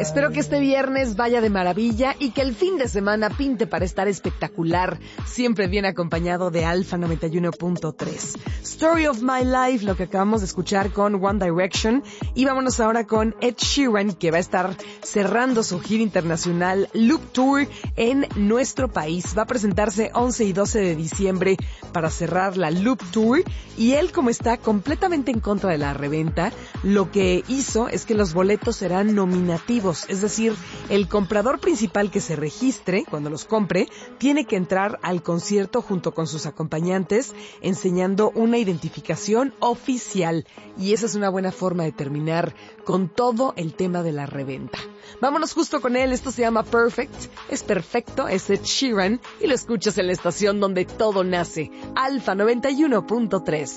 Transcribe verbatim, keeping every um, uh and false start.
Espero que este viernes vaya de maravilla y que el fin de semana pinte para estar espectacular, siempre bien acompañado de Alfa noventa y uno punto tres. Story of My Life, lo que acabamos de escuchar con One Direction. Y vámonos ahora con Ed Sheeran, que va a estar cerrando su gira internacional Loop Tour en nuestro país. Va a presentarse once y doce de diciembre para cerrar la Loop Tour. Y él, como está completamente en contra de la reventa, lo que hizo es que los boletos serán nominativos. Es decir, el comprador principal que se registre, cuando los compre, tiene que entrar al concierto junto con sus acompañantes, enseñando una identificación oficial. Y esa es una buena forma de terminar con todo el tema de la reventa. Vámonos justo con él. Esto se llama Perfect. Es perfecto, es Ed Sheeran, y lo escuchas en la estación donde todo nace. Alfa noventa y uno punto tres.